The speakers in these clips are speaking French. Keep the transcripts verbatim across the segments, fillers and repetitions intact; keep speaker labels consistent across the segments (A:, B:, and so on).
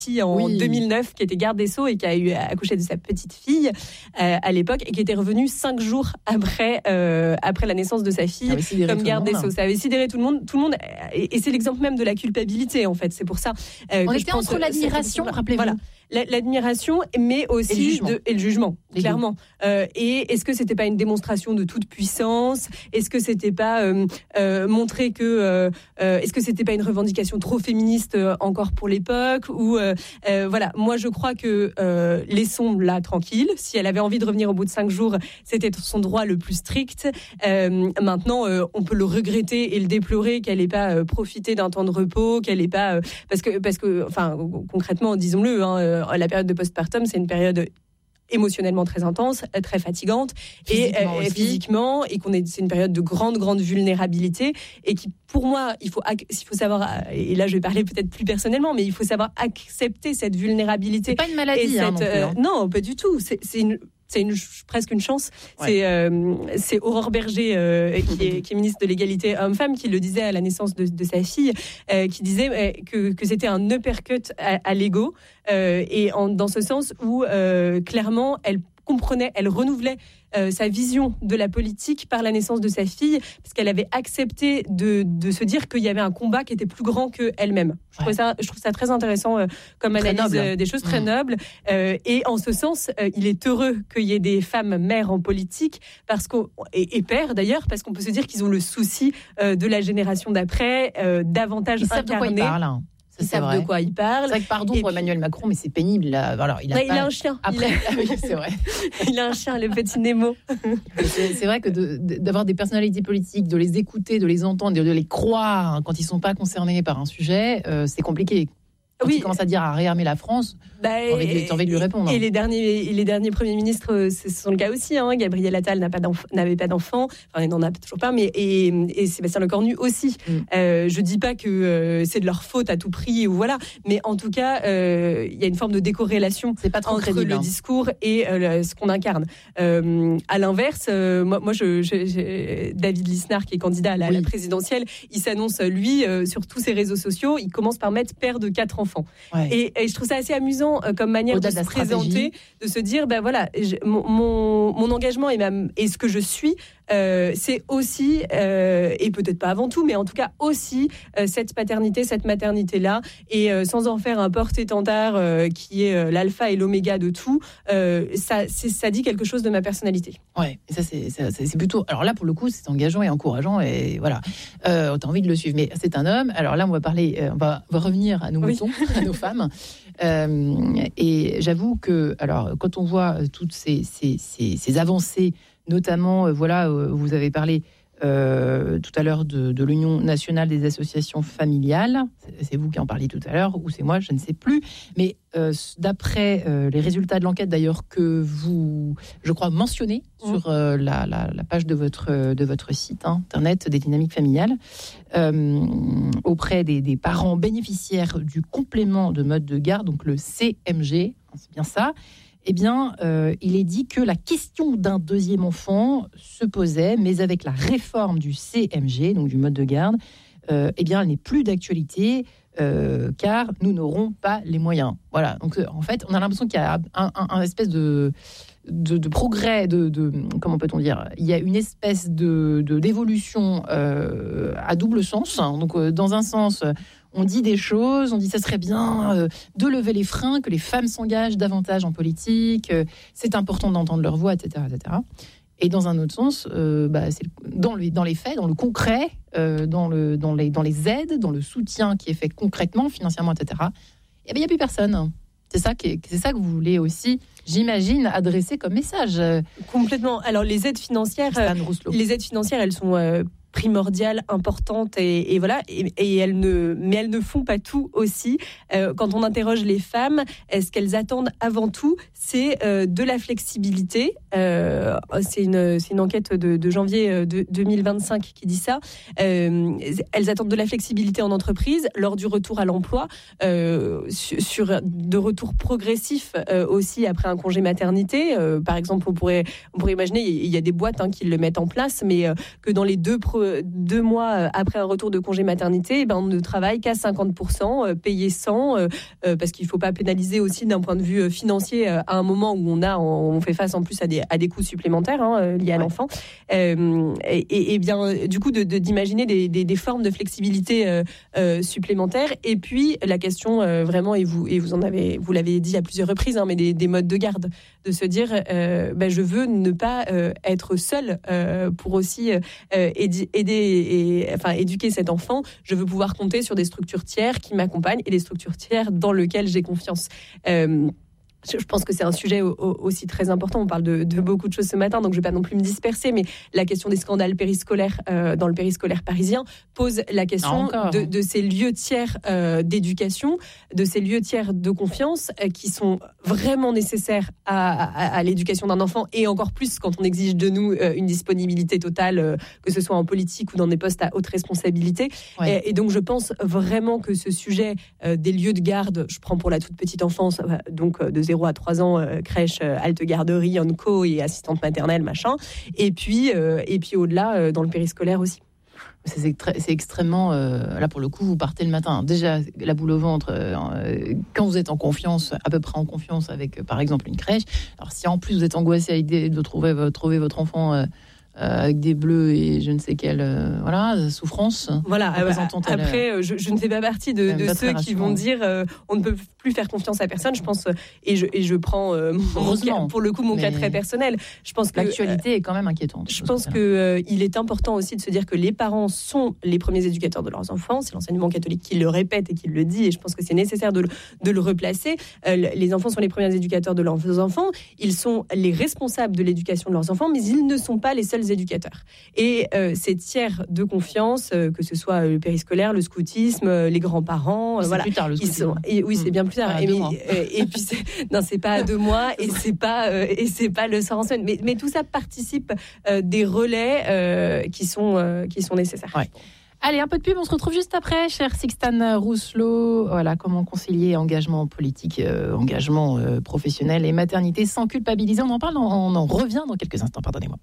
A: en
B: oui.
A: deux mille neuf, qui était garde des Sceaux et qui a eu accouché de sa petite fille euh, à l'époque et qui était revenue cinq jours après euh, après la naissance de sa fille comme garde des Sceaux. Ça avait sidéré tout le monde, tout le monde et, et c'est l'exemple même de la culpabilité en fait. C'est pour ça. Euh,
B: On
A: que
B: était
A: je pense
B: entre l'admiration, rappelez-vous.
A: Voilà. L'admiration, mais aussi
B: et le jugement,
A: de, et le jugement clairement. Euh, et est-ce que c'était pas une démonstration de toute puissance ? Est-ce que c'était pas euh, euh, montrer que euh, euh, est-ce que c'était pas une revendication trop féministe euh, encore pour l'époque ? Ou euh, euh, voilà, moi je crois que euh, laissons-la tranquille. Si elle avait envie de revenir au bout de cinq jours, c'était son droit le plus strict. Euh, maintenant, euh, on peut le regretter et le déplorer qu'elle n'ait pas euh, profité d'un temps de repos, qu'elle n'ait pas euh, parce que parce que enfin concrètement, disons-le. Hein, euh, la période de postpartum, c'est une période émotionnellement très intense, très fatigante
B: physiquement
A: et, et physiquement, et qu'on est, c'est une période de grande, grande vulnérabilité et qui, pour moi, il faut, il faut savoir, et là je vais parler peut-être plus personnellement, mais il faut savoir accepter cette vulnérabilité.
B: C'est pas une maladie, hein,
A: cette,
B: non, plus, hein.
A: non, pas du tout. C'est, c'est une C'est une, presque une chance.
B: Ouais.
A: C'est, euh, c'est Aurore Berger, euh, qui, est, qui est ministre de l'égalité homme-femme, qui le disait à la naissance de, de sa fille, euh, qui disait euh, que, que c'était un uppercut à, à l'ego, euh, et en, dans ce sens où euh, clairement elle comprenait, elle renouvelait euh, sa vision de la politique par la naissance de sa fille, parce qu'elle avait accepté de, de se dire qu'il y avait un combat qui était plus grand qu'elle-même. Je, ouais. trouve, ça, je trouve ça très intéressant euh, comme
B: très
A: analyse euh, des choses, très mmh. nobles. Euh, et en ce sens, euh, il est heureux qu'il y ait des femmes mères en politique, parce qu'on, et, et pères d'ailleurs, parce qu'on peut se dire qu'ils ont le souci euh, de la génération d'après, euh, davantage
B: ils
A: incarnés.
B: Savent de quoi ils parlent, hein.
A: Ils savent vrai. de quoi il parle.
B: C'est vrai que pardon
A: et
B: pour
A: puis...
B: Emmanuel Macron, mais c'est pénible. Là. Alors, il a,
A: ouais,
B: pas...
A: il a un chien.
B: Après,
A: il a...
B: ah oui, c'est vrai.
A: Il a un chien, le petit Nemo.
B: C'est, c'est vrai que de, de, d'avoir des personnalités politiques, de les écouter, de les entendre, de les croire hein, quand ils ne sont pas concernés par un sujet, euh, c'est compliqué. Quand oui. il commence à dire à réarmer la France, bah, t'as envie de, t'as envie de lui répondre.
A: Et les derniers, et les derniers premiers ministres, ce sont le cas aussi. Hein. Gabriel Attal n'a pas n'avait pas d'enfant, enfin il n'en a toujours pas, mais et, et Sébastien Lecornu aussi. Mm. Euh, je dis pas que euh, c'est de leur faute à tout prix ou voilà, mais en tout cas, il euh, y a une forme de décorrélation
B: c'est pas trop
A: entre
B: crédible,
A: le
B: hein.
A: discours et euh, ce qu'on incarne. Euh, à l'inverse, euh, moi, moi je, je, je, David Lisnard, qui est candidat à la, oui. la présidentielle, il s'annonce lui euh, sur tous ses réseaux sociaux. Il commence par mettre père de quatre enfants. Ouais. Et, et je trouve ça assez amusant euh, comme manière Au-delà de se de présenter, de se dire, ben voilà, je, mon, mon, mon engagement et, ma, et ce que je suis, euh, c'est aussi, euh, et peut-être pas avant tout, mais en tout cas aussi euh, cette paternité, cette maternité-là, et euh, sans en faire un porte-étendard euh, qui est euh, l'alpha et l'oméga de tout, euh, ça, c'est, ça dit quelque chose de ma personnalité.
B: Ouais, et ça c'est, c'est, c'est plutôt. Alors là, pour le coup, c'est engageant et encourageant, et voilà, euh, t'as envie de le suivre. Mais c'est un homme. Alors là, on va parler, euh, on va, on va revenir à nos moutons, oui. à nos femmes. Euh, et j'avoue que, alors, quand on voit toutes ces, ces, ces, ces avancées, notamment, euh, voilà, euh, vous avez parlé euh, tout à l'heure de, de l'Union nationale des associations familiales. C'est, c'est vous qui en parliez tout à l'heure, ou c'est moi, je ne sais plus. Mais euh, d'après euh, les résultats de l'enquête, d'ailleurs, que vous, je crois, mentionnez mmh. sur euh, la, la, la page de votre, de votre site hein, internet des dynamiques familiales, euh, auprès des, des parents bénéficiaires du complément de mode de garde, donc le C M G, c'est bien ça. Eh bien, euh, il est dit que la question d'un deuxième enfant se posait, mais avec la réforme du C M G, donc du mode de garde, euh, eh bien, elle n'est plus d'actualité, euh, car nous n'aurons pas les moyens. Voilà. Donc, euh, en fait, on a l'impression qu'il y a un, un, un espèce de, de, de progrès, de, de comment peut-on dire ? Il y a une espèce de, de d'évolution euh, à double sens. Donc, euh, dans un sens, on dit des choses, on dit ça serait bien euh, de lever les freins, que les femmes s'engagent davantage en politique, euh, c'est important d'entendre leur voix, et cetera, et cetera. Et dans un autre sens, euh, bah, c'est dans, le, dans les faits, dans le concret, euh, dans, le, dans, les, dans les aides, dans le soutien qui est fait concrètement, financièrement, et cetera, eh bien, il n'y a plus personne. C'est ça, qui est, c'est ça que vous voulez aussi, j'imagine, adresser comme message.
A: Complètement. Alors, les aides financières, euh, les aides financières, elles sont... Euh, primordiales, importantes et, et voilà et, et elles ne mais elles ne font pas tout aussi. Euh, quand on interroge les femmes, ce qu'elles attendent avant tout, c'est euh, de la flexibilité. Euh, c'est une c'est une enquête de, de janvier de deux mille vingt-cinq qui dit ça. Euh, elles attendent de la flexibilité en entreprise lors du retour à l'emploi, euh, sur, sur de retour progressif euh, aussi après un congé maternité. Euh, par exemple, on pourrait on pourrait imaginer il y a des boîtes hein, qui le mettent en place, mais euh, que dans les deux pro entre deux mois après un retour de congé maternité, eh ben, on ne travaille qu'à cinquante pour cent, payé cent, euh, parce qu'il ne faut pas pénaliser aussi d'un point de vue financier à un moment où on, a, on fait face en plus à des, à des coûts supplémentaires hein, liés à ouais. l'enfant. Euh, et, et bien, du coup, de, de, d'imaginer des, des, des formes de flexibilité euh, euh, supplémentaires. Et puis, la question euh, vraiment, et vous, et vous en avez, vous l'avez dit à plusieurs reprises, hein, mais des, des modes de garde, de se dire, euh, ben, je veux ne pas euh, être seule euh, pour aussi euh, aider, et, enfin, éduquer cet enfant. Je veux pouvoir compter sur des structures tiers qui m'accompagnent et des structures tiers dans lesquelles j'ai confiance. Euh, Je pense que c'est un sujet aussi très important. On parle de, de beaucoup de choses ce matin, donc je ne vais pas non plus me disperser, mais la question des scandales périscolaires euh, dans le périscolaire parisien pose la question de, de ces lieux tiers euh, d'éducation, de ces lieux tiers de confiance euh, qui sont vraiment nécessaires à, à, à l'éducation d'un enfant, et encore plus quand on exige de nous euh, une disponibilité totale, euh, que ce soit en politique ou dans des postes à haute responsabilité. Ouais. Et, et donc je pense vraiment que ce sujet euh, des lieux de garde, je prends pour la toute petite enfance, euh, donc euh, de zéro à trois ans, euh, crèche, euh, halte garderie, onco et assistante maternelle, machin. Et puis, euh, et puis au-delà, euh, dans le périscolaire aussi.
B: C'est, extré- c'est extrêmement... Euh, là, pour le coup, vous partez le matin. Déjà, la boule au ventre, euh, quand vous êtes en confiance, à peu près en confiance avec, euh, par exemple, une crèche. Alors, si en plus vous êtes angoissé à l'idée de trouver, de trouver votre enfant... Euh, Euh, avec des bleus et je ne sais quelle euh, voilà, souffrance.
A: Voilà, euh, après, euh, je, je ne fais pas partie de, de ceux qui vont dire euh, on ne peut plus faire confiance à personne. Je pense, euh, et, je, et je prends euh, mon cas, pour le coup mon cas très personnel. Je pense que
B: l'actualité euh, est quand même inquiétante.
A: Je pense qu'il euh, est important aussi de se dire que les parents sont les premiers éducateurs de leurs enfants. C'est l'enseignement catholique qui le répète et qui le dit, et je pense que c'est nécessaire de le, de le replacer. Euh, les enfants sont les premiers éducateurs de leurs enfants. Ils sont les responsables de l'éducation de leurs enfants, mais ils ne sont pas les seuls éducateurs. Et euh, ces tiers de confiance, euh, que ce soit le périscolaire, le scoutisme, euh, les grands-parents, euh,
B: c'est
A: voilà,
B: plus tard le scoutisme.
A: Ils sont, et, oui, c'est bien plus tard.
B: Ah,
A: et, mais, euh, et puis c'est, non, c'est pas à deux mois, et c'est pas euh, et c'est pas le soir en semaine. Mais, mais tout ça participe euh, des relais euh, qui sont euh, qui sont nécessaires.
B: Ouais. Allez, un peu de pub, on se retrouve juste après, cher Sixtane Rousselot. Voilà, comment concilier engagement politique, euh, engagement euh, professionnel et maternité sans culpabiliser. On en parle, on, on en revient dans quelques instants, pardonnez-moi.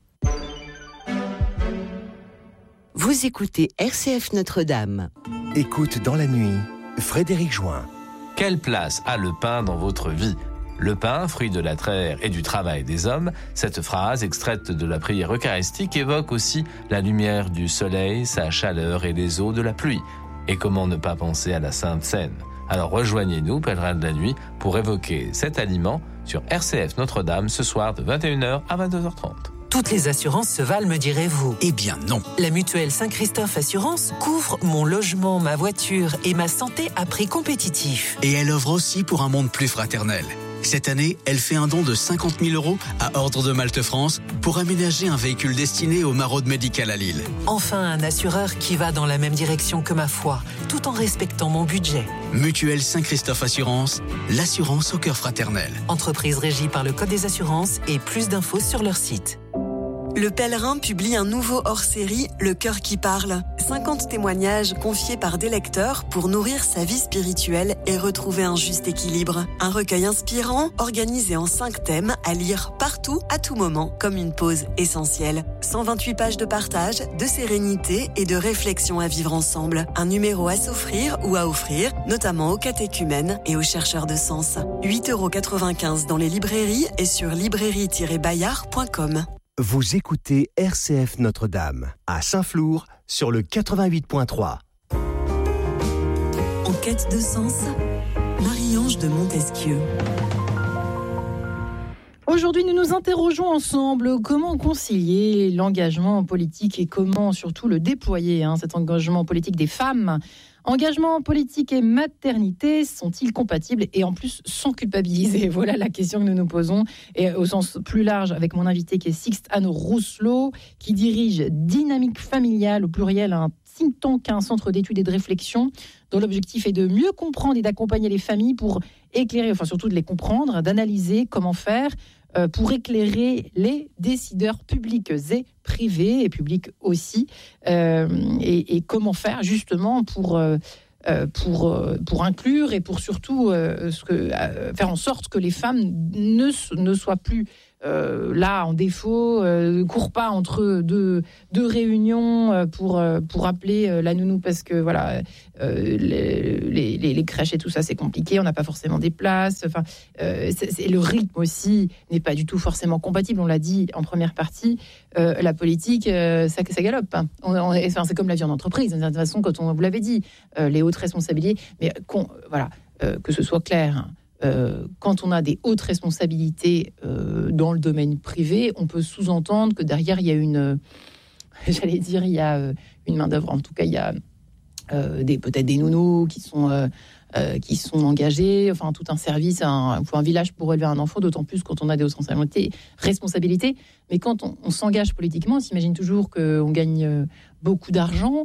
C: Vous écoutez R C F Notre-Dame.
D: Écoute dans la nuit, Frédéric Join.
E: Quelle place a le pain dans votre vie ? Le pain, fruit de la terre et du travail des hommes, cette phrase extraite de la prière eucharistique évoque aussi la lumière du soleil, sa chaleur et les eaux de la pluie. Et comment ne pas penser à la Sainte Seine ? Alors rejoignez-nous, pèlerins de la nuit, pour évoquer cet aliment sur R C F Notre-Dame ce soir de vingt et une heures à vingt-deux heures trente.
F: Toutes les assurances se valent, me direz-vous ?
G: Eh bien non.
F: La mutuelle Saint-Christophe Assurance couvre mon logement, ma voiture et ma santé à prix compétitif.
G: Et elle offre aussi pour un monde plus fraternel. Cette année, elle fait un don de cinquante mille euros à Ordre de Malte France pour aménager un véhicule destiné au maraude médical à Lille.
F: Enfin, un assureur qui va dans la même direction que ma foi, tout en respectant mon budget.
G: Mutuelle Saint-Christophe Assurance, l'assurance au cœur fraternel.
F: Entreprise régie par le Code des assurances et plus d'infos sur leur site.
H: Le Pèlerin publie un nouveau hors-série, Le Cœur qui parle. cinquante témoignages confiés par des lecteurs pour nourrir sa vie spirituelle et retrouver un juste équilibre. Un recueil inspirant, organisé en cinq thèmes, à lire partout, à tout moment, comme une pause essentielle. cent vingt-huit pages de partage, de sérénité et de réflexion à vivre ensemble. Un numéro à s'offrir ou à offrir, notamment aux catéchumènes et aux chercheurs de sens. huit euros quatre-vingt-quinze dans les librairies et sur librairie tiret bayard point com.
D: Vous écoutez R C F Notre-Dame, à Saint-Flour, sur le quatre-vingt-huit point trois.
H: En quête de sens, Marie-Ange de Montesquieu.
B: Aujourd'hui, nous nous interrogeons ensemble comment concilier l'engagement politique et comment surtout le déployer, hein, cet engagement politique des femmes. Engagement politique et maternité sont-ils compatibles et en plus sans culpabiliser ? Voilà la question que nous nous posons. Et au sens plus large, avec mon invité qui est Sixtane Rousselot, qui dirige Dynamique Familiale, au pluriel, un think tank, un centre d'études et de réflexion, dont l'objectif est de mieux comprendre et d'accompagner les familles pour éclairer, enfin surtout de les comprendre, d'analyser comment faire euh, pour éclairer les décideurs publics et privés, et publics aussi, euh, et, et comment faire justement pour... Euh, Pour, pour inclure et pour surtout euh, ce que, euh, faire en sorte que les femmes ne, ne soient plus euh, là, en défaut, euh, court pas entre deux, deux réunions pour, pour appeler la nounou parce que voilà, euh, les, les, les crèches et tout ça, c'est compliqué, on n'a pas forcément des places. Enfin, euh, c'est, c'est, le rythme aussi n'est pas du tout forcément compatible. On l'a dit en première partie, euh, la politique, euh, ça, ça galope. Hein. On, on, enfin, c'est comme la vie en entreprise. De toute façon, quand on vous l'avait dit, euh, les hautes responsabilités, mais qu'on, voilà, euh, que ce soit clair. Hein. Euh, quand on a des hautes responsabilités euh, dans le domaine privé, on peut sous-entendre que derrière il y a une, euh, j'allais dire, il y a euh, une main d'œuvre. En tout cas, il y a euh, des, peut-être des nounous qui sont euh, euh, qui sont engagés, enfin tout un service, un, un village pour élever un enfant, d'autant plus quand on a des hautes responsabilités. responsabilités. Mais quand on, on s'engage politiquement, on s'imagine toujours qu'on gagne euh, beaucoup d'argent.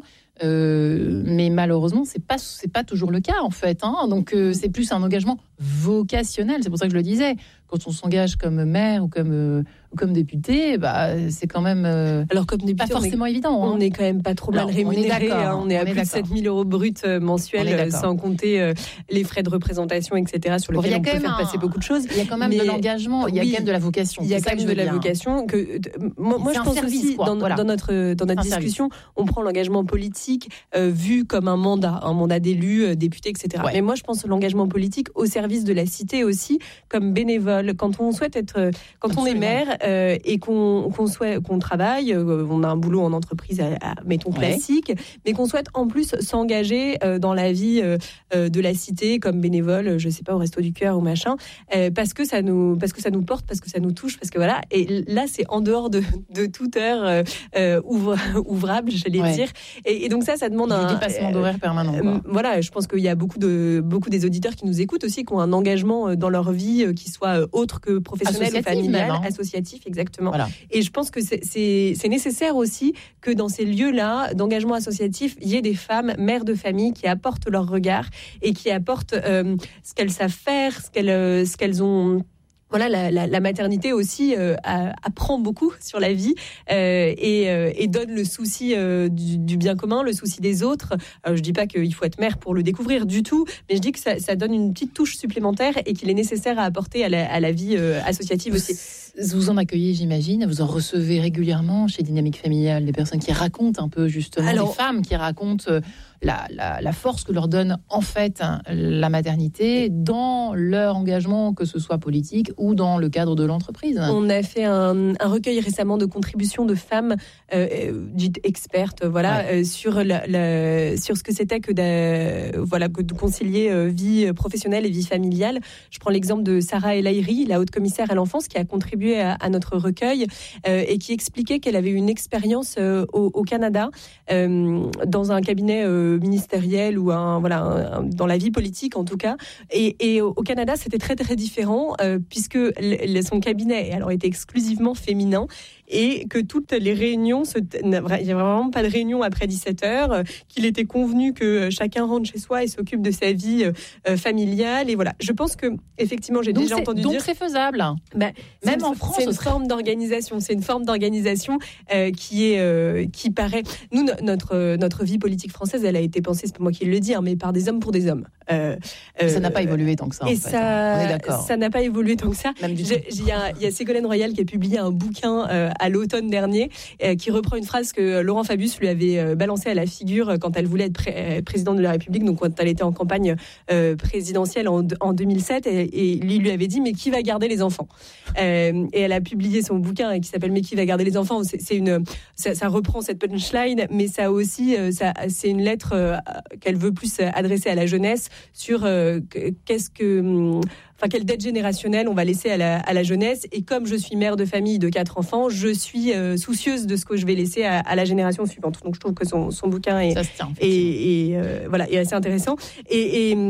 B: Euh, mais malheureusement, c'est pas c'est pas toujours le cas en fait. Hein. Donc euh, c'est plus un engagement vocationnel. C'est pour ça que je le disais. Quand on s'engage comme maire ou comme euh, ou comme député, bah c'est quand même euh,
A: alors comme député,
B: pas forcément
A: on est,
B: évident.
A: On
B: hein.
A: est quand même pas trop mal
B: Alors,
A: rémunéré.
B: On est,
A: hein. on est à
B: on est
A: plus de sept mille euros bruts mensuels, sans compter euh, les frais de représentation, et cetera. Sur lesquels bon, on peut faire un, passer beaucoup de choses.
B: Il y a quand même
A: mais,
B: de l'engagement. Il y a oui, quand même de la vocation.
A: Il y a quand même de la vocation. Que moi, moi je pense service, aussi dans, voilà. dans notre dans notre discussion, service. On prend l'engagement politique euh, vu comme un mandat, un mandat d'élu, euh, député, et cetera. Ouais. Mais moi, je pense l'engagement politique au service de la cité aussi, comme bénévole. Quand on souhaite être, quand Absolument. on est maire euh, et qu'on, qu'on souhaite, qu'on travaille, euh, on a un boulot en entreprise, à, à, mettons classique, ouais. mais qu'on souhaite en plus s'engager euh, dans la vie euh, euh, de la cité comme bénévole, je sais pas, au Resto du Cœur ou machin, euh, parce que ça nous, parce que ça nous porte, parce que ça nous touche, parce que voilà. Et là, c'est en dehors de, de toute heure euh, ouvre, ouvrable, j'allais ouais. dire. Et, et donc ça, ça demande
B: du
A: un
B: dépassement euh, d'horaire permanent.
A: Euh, voilà, je pense qu'il y a beaucoup de beaucoup des auditeurs qui nous écoutent aussi, qui ont un engagement dans leur vie qui soit autre que professionnel ou familial, même, hein. associatif, exactement. Voilà. Et je pense que c'est, c'est, c'est nécessaire aussi que dans ces lieux-là d'engagement associatif, il y ait des femmes mères de famille qui apportent leur regard et qui apportent euh, ce qu'elles savent faire, ce qu'elles, euh, ce qu'elles ont. Voilà, la, la, la maternité aussi euh, apprend beaucoup sur la vie euh, et, euh, et donne le souci euh, du, du bien commun, le souci des autres. Euh, je dis pas qu'il faut être mère pour le découvrir du tout, mais je dis que ça, ça donne une petite touche supplémentaire et qu'il est nécessaire à apporter à la, à la vie euh, associative aussi.
B: Vous en accueillez, j'imagine, vous en recevez régulièrement chez Dynamique Familiale, des personnes qui racontent un peu justement, Alors, des femmes qui racontent euh, la, la, la force que leur donne en fait hein, la maternité dans leur engagement, que ce soit politique ou dans le cadre de l'entreprise.
A: On a fait un, un recueil récemment de contributions de femmes euh, dites expertes, voilà, ouais. euh, sur la, la, sur ce que c'était que de, voilà, que de concilier euh, vie professionnelle et vie familiale. Je prends l'exemple de Sarah El Haïry, la haute commissaire à l'enfance, qui a contribué à, à notre recueil euh, et qui expliquait qu'elle avait une expérience euh, au, au Canada euh, dans un cabinet euh, ministériel ou un, voilà, un, un, dans la vie politique en tout cas. Et, et au Canada, c'était très très différent euh, puisque son cabinet alors était exclusivement féminin et que toutes les réunions, se, il n'y a vraiment pas de réunion après dix-sept heures, qu'il était convenu que chacun rentre chez soi et s'occupe de sa vie euh, familiale. Et voilà, je pense que effectivement, j'ai
B: donc
A: déjà entendu
B: donc
A: dire.
B: Donc c'est faisable.
A: Bah,
B: Même
A: c'est
B: en
A: une,
B: France,
A: c'est une forme d'organisation. C'est une forme d'organisation euh, qui est euh, qui paraît. Nous, no, notre notre vie politique française, elle a été pensée, c'est pas moi qui le dis, hein, mais par des hommes pour des hommes. Euh,
B: euh, ça n'a pas évolué tant que ça.
A: Et
B: en fait,
A: ça,
B: on est d'accord.
A: Ça n'a pas évolué tant que ça. Il y a, y a Ségolène Royal qui a publié un bouquin euh, à l'automne dernier euh, qui reprend une phrase que Laurent Fabius lui avait euh, balancée à la figure quand elle voulait être pré- euh, présidente de la République, donc quand elle était en campagne euh, présidentielle en, en deux mille sept, et, et lui lui avait dit mais qui va garder les enfants euh, Et elle a publié son bouquin qui s'appelle Mais qui va garder les enfants. C'est, c'est une, ça, ça reprend cette punchline, mais ça aussi, euh, ça, c'est une lettre euh, qu'elle veut plus adresser à la jeunesse sur euh, qu'est-ce que Enfin, quelle dette générationnelle on va laisser à la, à la jeunesse. Et comme je suis mère de famille de quatre enfants, je suis euh, soucieuse de ce que je vais laisser à, à la génération suivante. Donc, je trouve que son, son bouquin est, tient, et, et, euh, voilà, est assez intéressant. Et, et,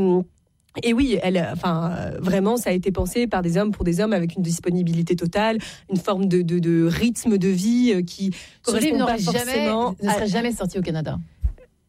A: et oui, elle, enfin, vraiment, ça a été pensé par des hommes pour des hommes avec une disponibilité totale, une forme de, de, de rythme de vie qui
B: correspond pas
A: forcément.
B: Jamais, ne serait à... jamais sorti au Canada.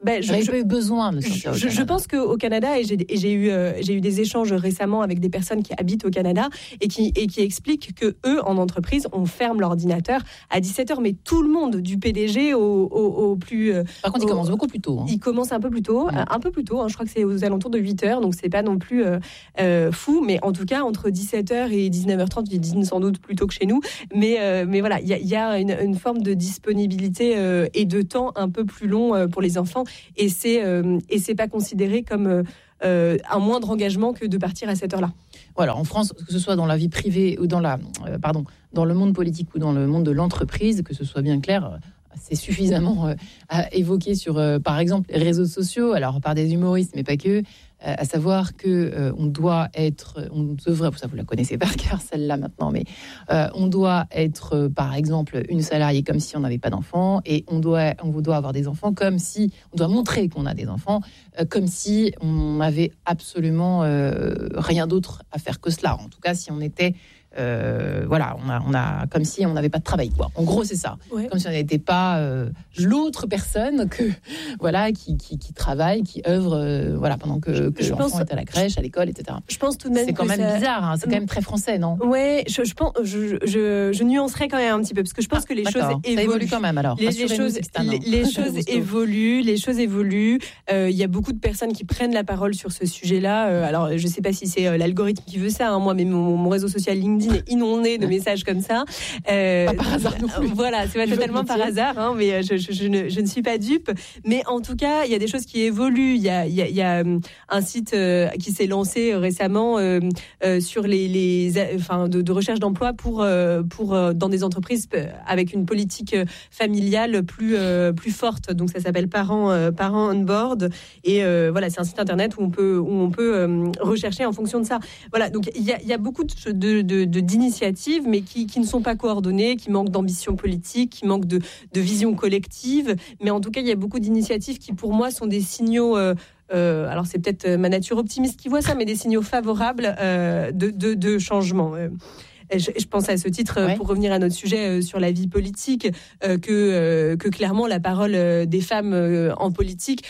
A: Ben, je
B: n'avez pas eu besoin de sortir au
A: je,
B: Canada.
A: Je pense qu'au Canada, et j'ai, et j'ai, eu, euh, j'ai eu des échanges récemment avec des personnes qui habitent au Canada et qui, et qui expliquent qu'eux, en entreprise, on ferme l'ordinateur à dix-sept heures, mais tout le monde, du P D G au, au, au plus... Euh,
B: Par contre,
A: au,
B: ils commencent beaucoup plus tôt. Hein.
A: Ils commencent un peu plus tôt, mmh. un peu plus tôt, hein, je crois que c'est aux alentours de huit heures, donc c'est pas non plus euh, euh, fou, mais en tout cas, entre dix-sept heures et dix-neuf heures trente, ils disent sans doute plus tôt que chez nous, mais, euh, mais voilà, il y, y a une, une forme de disponibilité euh, et de temps un peu plus long euh, pour les enfants, et c'est, euh, et c'est pas considéré comme euh, un moindre engagement que de partir à cette heure-là.
B: Voilà, en France, que ce soit dans la vie privée ou dans la, euh, pardon, dans le monde politique ou dans le monde de l'entreprise, que ce soit bien clair, c'est suffisamment euh, évoqué sur, euh, par exemple, les réseaux sociaux, alors par des humoristes, mais pas que, euh, à savoir que euh, on doit être, on devrait, ça vous la connaissez par cœur celle-là maintenant, mais euh, on doit être, euh, par exemple, une salariée comme si on n'avait pas d'enfants, et on doit, on doit avoir des enfants comme si, on doit montrer qu'on a des enfants, euh, comme si on n'avait absolument euh, rien d'autre à faire que cela. En tout cas, si on était Euh, voilà, on a, on a comme si on n'avait pas de travail, quoi. En gros, c'est ça. Ouais. Comme si on n'était pas euh, l'autre personne que voilà qui, qui, qui travaille, qui œuvre, euh, voilà, pendant que, que l'enfant pense, est à la crèche, à l'école, et cetera.
A: Je pense tout de même.
B: C'est quand même ça... bizarre. Hein, c'est quand même très français, non?
A: Ouais, je, je pense, je, je, je nuancerais quand même un petit peu parce que je pense ah, que les choses évoluent.
B: Ça évolue quand même alors.
A: Les, les choses, les, les choses évoluent, les choses évoluent. Il euh, y a beaucoup de personnes qui prennent la parole sur ce sujet-là. Euh, alors, je sais pas si c'est euh, l'algorithme qui veut ça, hein, moi, mais mon, mon réseau social LinkedIn est inondé de messages comme ça.
B: Euh, pas par hasard non plus.
A: Voilà, c'est pas totalement par hasard, hein, mais je, je, je, ne, je ne suis pas dupe. Mais en tout cas, il y a des choses qui évoluent. Il y a, il y a, il y a un site euh, qui s'est lancé récemment euh, euh, sur les, les, enfin, de, de recherche d'emploi pour, euh, pour euh, dans des entreprises avec une politique familiale plus, euh, plus forte. Donc ça s'appelle Parents, euh, Parents on Board. Et euh, voilà, c'est un site internet où on peut, où on peut euh, rechercher en fonction de ça. Voilà, donc il y a, il y a beaucoup de, de, de, de d'initiatives, mais qui, qui ne sont pas coordonnées, qui manquent d'ambition politique, qui manquent de, de vision collective. Mais en tout cas, il y a beaucoup d'initiatives qui, pour moi, sont des signaux... Euh, euh, alors, c'est peut-être ma nature optimiste qui voit ça, mais des signaux favorables euh, de, de, de changement. Euh. Je, je pense à ce titre, ouais. pour revenir à notre sujet euh, sur la vie politique, euh, que, euh, que clairement la parole euh, des femmes euh, en politique,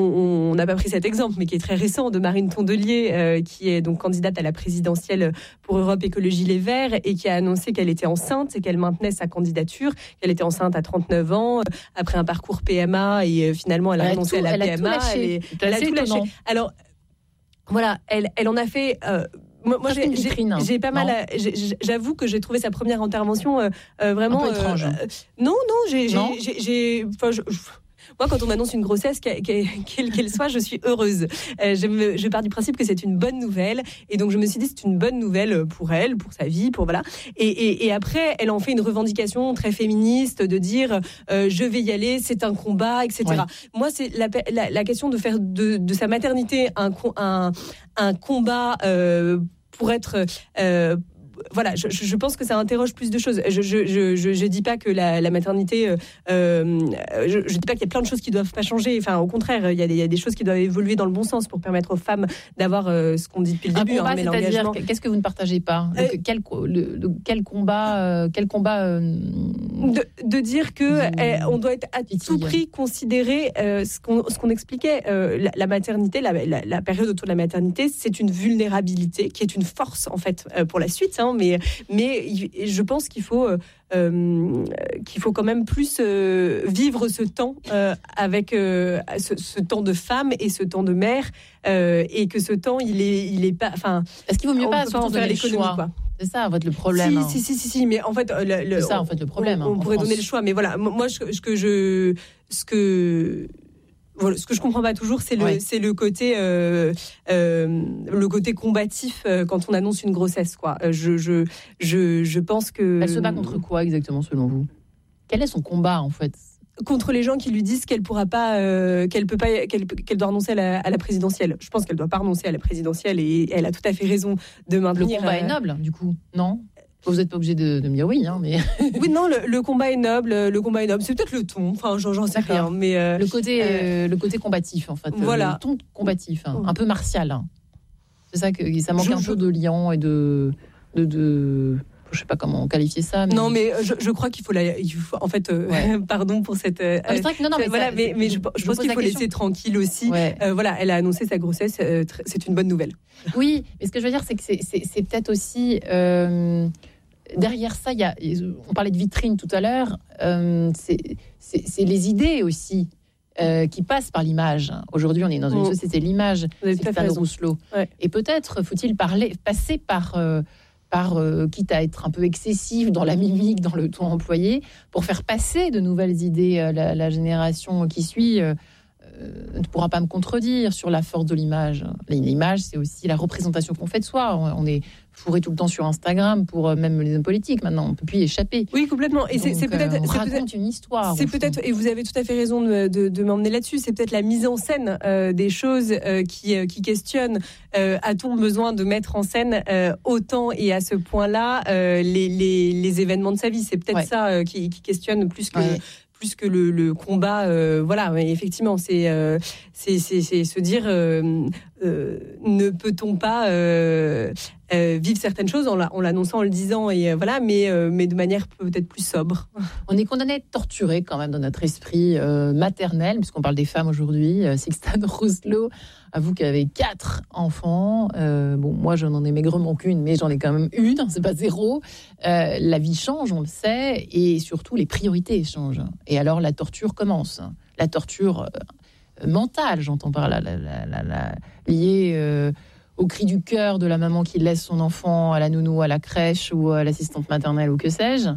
A: on n'a pas pris cet exemple, mais qui est très récent, de Marine Tondelier, euh, qui est donc candidate à la présidentielle pour Europe Écologie Les Verts, et qui a annoncé qu'elle était enceinte et qu'elle maintenait sa candidature, qu'elle était enceinte à trente-neuf ans, euh, après un parcours P M A, et euh, finalement elle a renoncé à la
B: elle
A: P M A.
B: A elle, est,
A: elle a tout lâché. Alors, voilà, elle, elle en a fait... Euh, Moi, moi j'ai, j'ai, j'ai pas mal. À, j'ai, j'avoue que j'ai trouvé sa première intervention euh, euh, vraiment
B: un peu étrange.
A: Euh, non, non, j'ai, non j'ai, j'ai, j'ai enfin, je, je, moi, quand on m'annonce une grossesse, quelle qu'elle soit, je suis heureuse. Euh, je, me, je pars du principe que c'est une bonne nouvelle, et donc je me suis dit c'est une bonne nouvelle pour elle, pour sa vie, pour voilà. Et, et, et après, elle en fait une revendication très féministe de dire euh, je vais y aller, c'est un combat, et cetera. Ouais. Moi, c'est la, la, la question de faire de, de sa maternité un, un, un combat euh, pour être euh, voilà, je, je pense que ça interroge plus de choses. Je je je je, je dis pas que la, la maternité, euh, je, je dis pas qu'il y a plein de choses qui doivent pas changer. Enfin, au contraire, il y a des, il y a des choses qui doivent évoluer dans le bon sens pour permettre aux femmes d'avoir euh, ce qu'on dit depuis le
B: un
A: début.
B: Combat,
A: hein, mais
B: c'est-à-dire, qu'est-ce que vous ne partagez pas euh, le, quel, le, le, quel combat, euh, quel combat euh,
A: de, de dire que euh, on doit être à tout prix considéré euh, ce qu'on ce qu'on expliquait. Euh, la, la maternité, la, la, la période autour de la maternité, c'est une vulnérabilité qui est une force en fait euh, pour la suite. Hein, Mais, mais je pense qu'il faut, euh, qu'il faut quand même plus euh, vivre ce temps euh, avec euh, ce, ce temps de femme et ce temps de mère, euh, et que ce temps, il est, il est pas. Enfin,
B: est-ce qu'il vaut mieux pas,
A: pas en faire l'économie, quoi.
B: C'est ça, en fait, le problème.
A: Si,
B: hein.
A: si, si, si, si, mais en fait, le, le,
B: c'est ça, en fait, le problème.
A: On, on
B: hein,
A: pourrait
B: France.
A: donner le choix, mais voilà, moi, ce que je, ce que Voilà, ce que je comprends pas toujours, c'est le, ouais. c'est le côté, euh, euh, le côté combatif euh, quand on annonce une grossesse, quoi. Je, je, je, je pense que.
B: Elle se bat contre quoi exactement, selon vous? Quel est son combat, en fait?
A: Contre les gens qui lui disent qu'elle pourra pas, euh, qu'elle peut pas, qu'elle, qu'elle doit renoncer à la, à la présidentielle. Je pense qu'elle doit pas renoncer à la présidentielle, et elle a tout à fait raison de maintenir.
B: Le combat euh... est noble, du coup, non? Vous n'êtes pas obligé de, de me dire oui, hein, mais...
A: Oui, non, le, le combat est noble, le combat est noble. C'est peut-être le ton, enfin, j'en, j'en sais rien, mais... Euh,
B: le, côté, euh, le côté combatif, en fait.
A: Voilà.
B: Le ton combatif, hein, un peu martial. Hein. C'est ça que ça manque je, un je... peu de liant et de... de, de... je ne sais pas comment qualifier ça. Mais...
A: Non, mais je, je crois qu'il faut la. Il faut, en fait, euh, ouais. pardon pour cette. Euh,
B: non, mais c'est vrai que, non, non, mais,
A: voilà,
B: ça,
A: mais, mais je, je, je pense qu'il faut laisser tranquille aussi. Ouais. Euh, voilà, elle a annoncé sa grossesse, euh, tr- c'est une bonne nouvelle.
B: Oui, mais ce que je veux dire, c'est que c'est, c'est, c'est peut-être aussi. Euh, derrière ça, il y a. On parlait de vitrine tout à l'heure. Euh, c'est, c'est, c'est les idées aussi. Euh, qui passe par l'image. Aujourd'hui, on est dans une oh. société de l'image. Sylvane Rousselot. Ouais. Et peut-être faut-il parler, passer par, euh, par euh, quitte à être un peu excessif dans la mimique, dans le ton employé, pour faire passer de nouvelles idées. Euh, la, la génération qui suit euh, ne pourra pas me contredire sur la force de l'image. L'image, c'est aussi la représentation qu'on fait de soi. On, on est fourré tout le temps sur Instagram pour euh, même les hommes politiques. Maintenant, on ne peut plus y échapper.
A: Oui, complètement. Et c'est,
B: Donc,
A: c'est peut-être,
B: euh, on
A: c'est
B: raconte
A: peut-être
B: une histoire.
A: C'est peut-être, et vous avez tout à fait raison de, de, de m'emmener là-dessus. C'est peut-être la mise en scène euh, des choses euh, qui, euh, qui questionnent. Euh, a-t-on besoin de mettre en scène euh, autant et à ce point-là euh, les, les, les événements de sa vie? C'est peut-être ouais. ça euh, qui, qui questionne plus que. Ouais. plus que le, le combat, euh, voilà, mais effectivement, c'est, euh, c'est, c'est, c'est se dire, euh, euh, ne peut-on pas euh, euh, vivre certaines choses en, la, en l'annonçant, en le disant, et euh, voilà, mais, euh, mais de manière peut-être plus sobre.
B: On est condamné à être torturé quand même dans notre esprit euh, maternel, puisqu'on parle des femmes aujourd'hui. Euh, Sylvane Rousselot, avoue qu'elle avait quatre enfants. Euh, bon, moi, je n'en ai maigrement qu'une, mais j'en ai quand même une, c'est pas zéro. Euh, la vie change, on le sait, et surtout les priorités changent. Et alors, la torture commence. La torture euh, mentale, j'entends par là, la, la, la, la, liée euh, au cri du cœur de la maman qui laisse son enfant à la nounou, à la crèche ou à l'assistante maternelle ou que sais-je.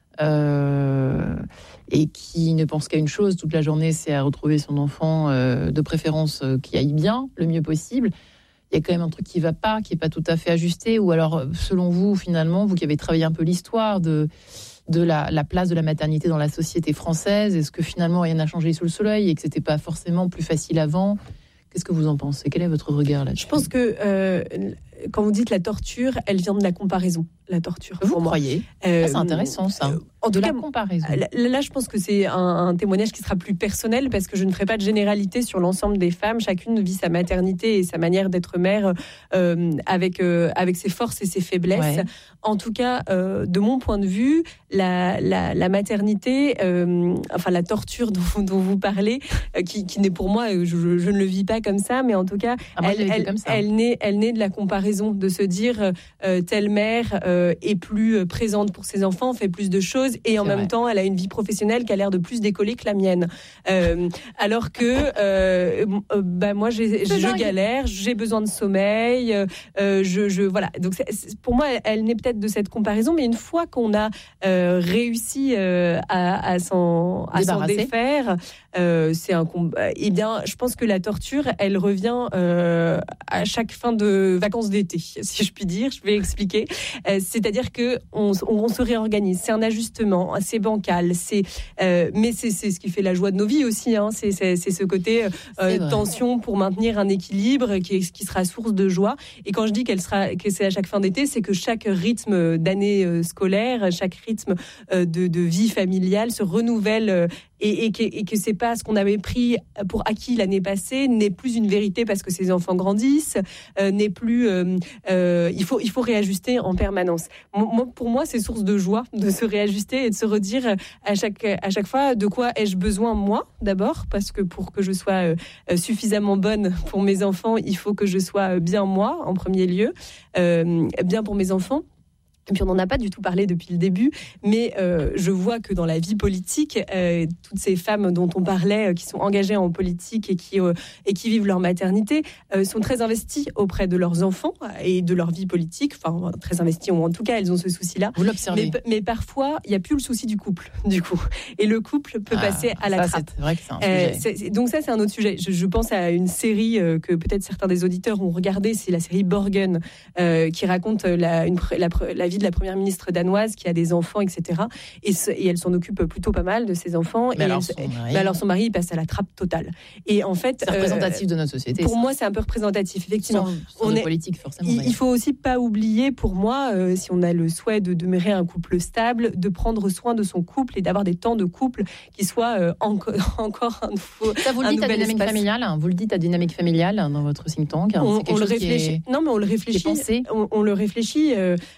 B: Euh, et qui ne pense qu'à une chose toute la journée, c'est à retrouver son enfant, euh, de préférence euh, qui aille bien, le mieux possible. Il y a quand même un truc qui ne va pas, qui n'est pas tout à fait ajusté. Ou alors, selon vous, finalement, vous qui avez travaillé un peu l'histoire de, de la, la place de la maternité dans la société française, est-ce que finalement rien n'a changé sous le soleil et que ce n'était pas forcément plus facile avant ? Qu'est-ce que vous en pensez ? Quel est votre regard là-dessus ?
A: Je pense que euh, quand vous dites la torture, elle vient de la comparaison. La torture.
B: Vous croyez ? euh, ah, c'est intéressant ça. Euh,
A: en
B: de
A: tout
B: la
A: cas,
B: comparaison.
A: Là, là, je pense que c'est un, un témoignage qui sera plus personnel parce que je ne ferai pas de généralité sur l'ensemble des femmes. Chacune vit sa maternité et sa manière d'être mère euh, avec euh, avec ses forces et ses faiblesses. Ouais. En tout cas, euh, de mon point de vue, la, la, la maternité, euh, enfin la torture dont, dont vous parlez, euh, qui, qui n'est pour moi, je, je, je ne le vis pas comme ça, mais en tout cas,
B: ah, moi,
A: elle, elle,
B: comme ça.
A: elle naît, elle naît de la comparaison, de se dire euh, telle mère euh, est plus présente pour ses enfants, fait plus de choses, et en c'est même vrai. temps, elle a une vie professionnelle qui a l'air de plus décoller que la mienne. Euh, alors que, euh, euh, bah moi, j'ai, je galère, j'ai besoin de sommeil, euh, je, je voilà. Donc, c'est, c'est, pour moi, elle, elle naît peut-être de cette comparaison, mais une fois qu'on a euh, réussi euh, à, à s'en, à s'en défaire, euh, c'est un combat. Eh bien, je pense que la torture, elle revient euh, à chaque fin de vacances d'été, si je puis dire. Je vais expliquer. Euh, c'est-à-dire que on, on se réorganise. C'est un ajustement, c'est bancal, c'est, euh, mais c'est, c'est ce qui fait la joie de nos vies aussi. Hein. C'est, c'est, c'est ce côté euh, tension pour maintenir un équilibre qui, qui sera source de joie. Et quand je dis qu'elle sera, que c'est à chaque fin d'été, c'est que chaque rythme d'année euh, scolaire, chaque rythme euh, de, de vie familiale se renouvelle. Euh, Et, et, que, et que c'est pas ce qu'on avait pris pour acquis l'année passée n'est plus une vérité parce que ces enfants grandissent, euh, n'est plus. Euh, euh, il faut il faut réajuster en permanence. Moi, pour moi, c'est source de joie de se réajuster et de se redire à chaque à chaque fois de quoi ai-je besoin moi d'abord, parce que pour que je sois euh, suffisamment bonne pour mes enfants, il faut que je sois bien moi en premier lieu, euh, bien pour mes enfants. Et puis on n'en a pas du tout parlé depuis le début, mais euh, je vois que dans la vie politique, euh, toutes ces femmes dont on parlait, euh, qui sont engagées en politique et qui, euh, et qui vivent leur maternité, euh, sont très investies auprès de leurs enfants et de leur vie politique, enfin très investies, ou en tout cas elles ont ce souci-là.
B: Vous l'observez.
A: Mais, mais parfois, il n'y a plus le souci du couple, du coup. Et le couple peut ah, passer à la
B: ça,
A: trappe.
B: C'est vrai que c'est un
A: euh,
B: sujet.
A: C'est, donc ça, c'est un autre sujet. Je, je pense à une série euh, que peut-être certains des auditeurs ont regardé, c'est la série Borgen, euh, qui raconte la, une, la, la vie de la première ministre danoise qui a des enfants, et cetera. Et, ce, et elle s'en occupe plutôt pas mal de ses enfants.
B: Mais,
A: et
B: alors,
A: elle,
B: son mari...
A: mais alors son mari il passe à la trappe totale. Et en fait,
B: c'est représentatif euh, de notre société.
A: Pour
B: ça.
A: moi, c'est un peu représentatif, effectivement.
B: Sans, sans
A: on
B: de
A: est,
B: politique, forcément.
A: Il, il faut aussi pas oublier, pour moi, euh, si on a le souhait de demeurer un couple stable, de prendre soin de son couple et d'avoir des temps de couple qui soient euh, enco- encore un nouveau.
B: Ça, vous le dites à dynamique espace. familiale. Hein, vous le dites à dynamique familiale hein, dans votre think tank. Hein,
A: on,
B: c'est
A: on le
B: réfléchit.
A: Est... Non, mais on le réfléchit. On, on le réfléchit. Euh, euh,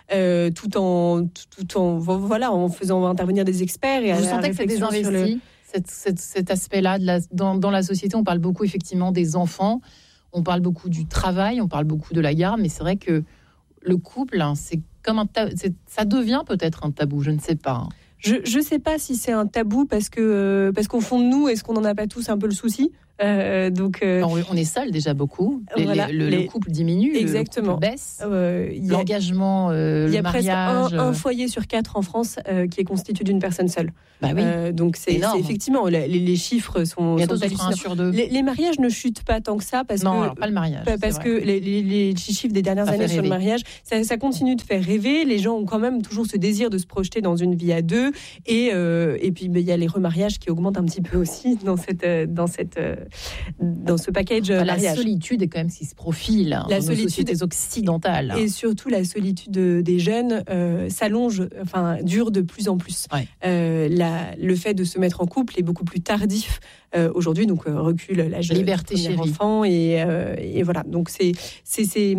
A: euh, tout en tout en voilà en faisant intervenir des experts. Et
B: vous
A: à
B: sentez que c'est désinvesti le... cet, cet, cet aspect-là de la, dans, dans la société? On parle beaucoup effectivement des enfants, on parle beaucoup du travail, on parle beaucoup de la garde, mais c'est vrai que le couple, hein, c'est comme un tabou, c'est, ça devient peut-être un tabou, je ne sais pas.
A: Je ne sais pas si c'est un tabou parce que euh, parce qu'au fond de nous, est-ce qu'on n'en a pas tous un peu le souci? Euh, donc, euh,
B: on est seul déjà beaucoup. Les,
A: voilà,
B: les, le,
A: les...
B: le couple diminue,
A: exactement.
B: Le couple baisse.
A: Euh, y a,
B: L'engagement, euh,
A: il y a
B: le
A: presque
B: mariage.
A: un, un foyer sur quatre en France euh, qui est constitué d'une personne seule.
B: Bah oui.
A: Euh, donc c'est, c'est effectivement les, les chiffres sont.
B: Il y a
A: sont
B: deux autres, un sur deux.
A: Les, les mariages ne chutent pas tant que ça parce
B: non,
A: que
B: alors pas le mariage.
A: Parce que les, les, les chiffres des dernières
B: ça
A: années sur le mariage, ça, ça continue de faire rêver. Les gens ont quand même toujours ce désir de se projeter dans une vie à deux et euh, et puis il y a les remariages qui augmentent un petit peu aussi dans cette dans cette dans ce package
B: enfin,
A: mariage.
B: La solitude est quand même ce qui se profile hein,
A: la
B: dans
A: solitude
B: nos sociétés occidentales.
A: Et surtout la solitude des jeunes euh, s'allonge, enfin dure de plus en plus.
B: Ouais.
A: Euh, la, le fait de se mettre en couple est beaucoup plus tardif euh, aujourd'hui, donc euh, recule l'âge de
B: liberté chérie
A: enfant et, euh, et voilà. Donc c'est c'est c'est,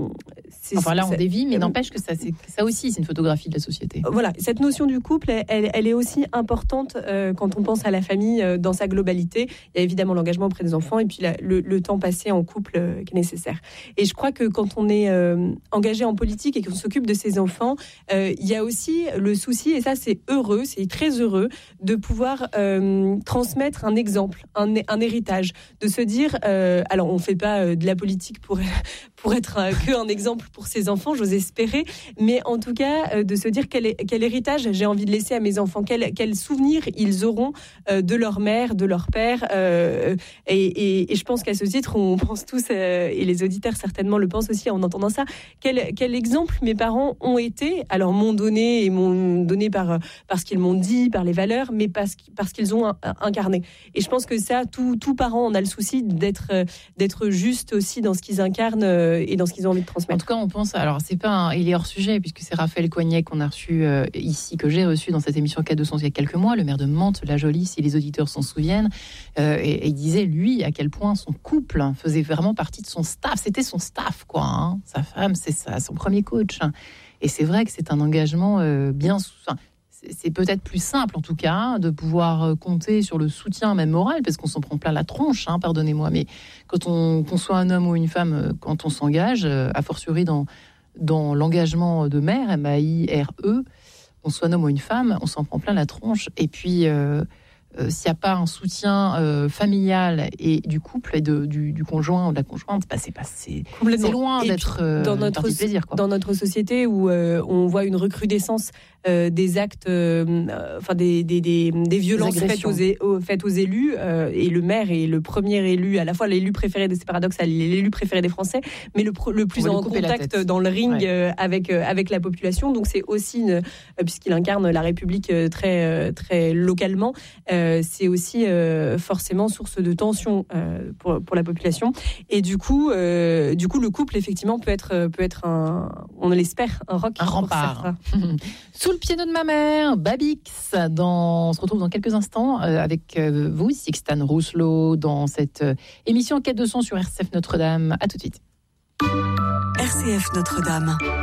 A: c'est
B: enfin là on
A: c'est,
B: dévie, mais n'empêche que ça c'est ça aussi c'est une photographie de la société.
A: Voilà, cette notion du couple, elle, elle est aussi importante euh, quand on pense à la famille euh, dans sa globalité. Il y a évidemment l'engagement auprès des enfants et puis la, le, le temps passé en couple euh, qui est nécessaire. Et je crois que quand on est euh, engagé en politique et qu'on s'occupe de ses enfants, euh, il y a aussi le souci, et ça c'est heureux, c'est très heureux, de pouvoir euh, transmettre un exemple, un, un héritage, de se dire, euh, alors on ne fait pas euh, de la politique pour, pour être euh, que un exemple pour ses enfants, j'ose espérer, mais en tout cas euh, de se dire quel, quel héritage j'ai envie de laisser à mes enfants, quel, quel souvenir ils auront euh, de leur mère, de leur père, euh, et, et, et je pense qu'à ce titre, on pense tous, euh, et les auditeurs certainement le pensent aussi en entendant ça, quel, quel exemple mes parents ont été, alors m'ont donné, et m'ont donné par, parce qu'ils m'ont dit, par les valeurs, mais parce, parce qu'ils ont incarné. Et je pense que ça, tout, tout parent, on a le souci d'être, d'être juste aussi dans ce qu'ils incarnent et dans ce qu'ils ont envie de transmettre.
B: En tout cas, on pense, alors c'est pas un, il est hors sujet, puisque c'est Raphaël Coignet qu'on a reçu euh, ici, que j'ai reçu dans cette émission K deux cents il y a quelques mois, le maire de Mantes, la Jolie, si les auditeurs s'en souviennent, euh, et, et il disait, lui, à quel point son couple faisait vraiment partie de son staff, c'était son staff, quoi, hein. Sa femme, c'est ça, son premier coach. Et c'est vrai que c'est un engagement euh, bien... Enfin, c'est peut-être plus simple, en tout cas, de pouvoir compter sur le soutien, même moral, parce qu'on s'en prend plein la tronche, hein, pardonnez-moi, mais quand on, qu'on soit un homme ou une femme, quand on s'engage, a fortiori dans, dans l'engagement de mère, M A I R E, qu'on soit un homme ou une femme, on s'en prend plein la tronche. Et puis, euh, euh, s'il n'y a pas un soutien euh, familial et du couple et de, du, du conjoint ou de la conjointe, bah, c'est, pas, c'est, c'est loin et d'être euh,
A: dans notre
B: partie de plaisir, quoi.
A: Dans notre société où euh, on voit une recrudescence Euh, des actes, euh, enfin des, des, des, des violences des faites, aux, aux, faites aux élus, euh, et le maire est le premier élu, à la fois l'élu préféré, c'est paradoxal, l'élu préféré des Français, mais le, le plus en contact dans le ring ouais. euh, avec, euh, avec la population. Donc c'est aussi, une, euh, puisqu'il incarne la République euh, très, euh, très localement, euh, c'est aussi euh, forcément source de tension euh, pour, pour la population. Et du coup, euh, du coup, le couple effectivement peut être, peut être un, on l'espère, un roc,
B: un rempart. Sous le pied de ma mère, Babix. Dans, on se retrouve dans quelques instants euh, avec euh, vous, Sixtane Rousselot, dans cette euh, émission K deux cents sur R C F Notre-Dame. À tout de suite.
H: R C F Notre-Dame.